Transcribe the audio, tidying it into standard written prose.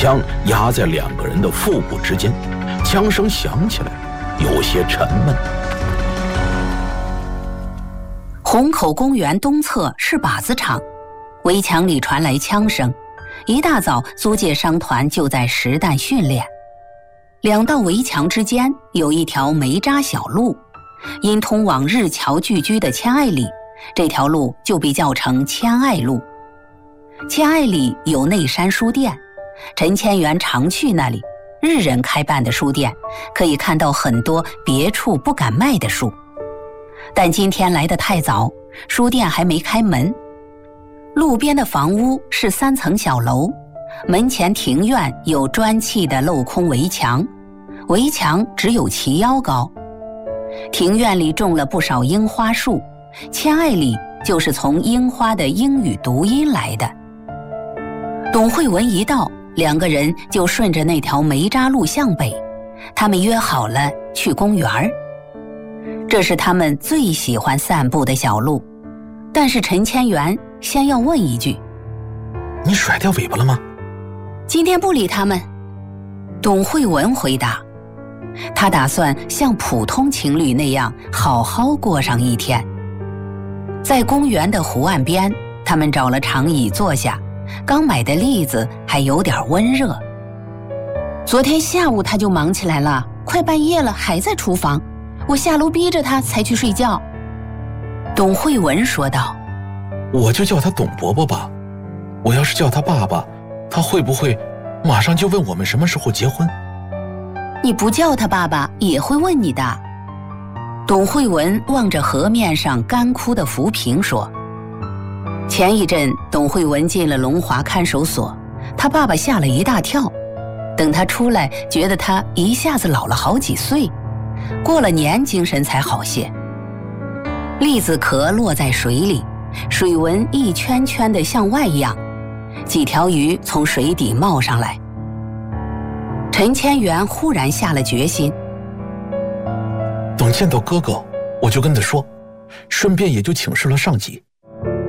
枪压在2个人的腹部之间，枪声响起来，有些沉闷。 虹口公园东侧是靶子场，围墙里传来枪声。一大早，租界商团就在实弹训练。2道围墙之间有一条煤渣小路，因通往日侨聚居的千爱里，这条路就被叫成千爱路。千爱里有内山书店，陈千元常去那里，日人开办的书店，可以看到很多别处不敢卖的书。但今天来得太早，书店还没开门。路边的房屋是3层小楼，门前庭院有砖砌的镂空围墙，围墙只有齐腰高。庭院里种了不少樱花树，千爱里就是从樱花的英语读音来的。董慧文一到，2个人就顺着那条煤渣路向北，他们约好了去公园。这是他们最喜欢散步的小路，但是陈千元先要问一句： 你甩掉尾巴了吗？ 今天不理他们。董慧文回答，他打算像普通情侣那样好好过上一天。在公园的湖岸边，他们找了长椅坐下，刚买的栗子还有点温热。昨天下午他就忙起来了，快半夜了还在厨房，我下楼逼着他才去睡觉。董慧文说道： 我就叫他董伯伯吧，我要是叫他爸爸，他会不会马上就问我们什么时候结婚？ 你不叫他爸爸也会问你的。董慧文望着河面上干枯的浮萍说。前一阵董慧文进了龙华看守所，他爸爸吓了一大跳，等他出来觉得他一下子老了好几岁，过了年精神才好些。栗子壳落在水里，水纹一圈圈的向外漾，几条鱼从水底冒上来。陈千元忽然下了决心， 等见到哥哥我就跟他说，顺便也就请示了上级，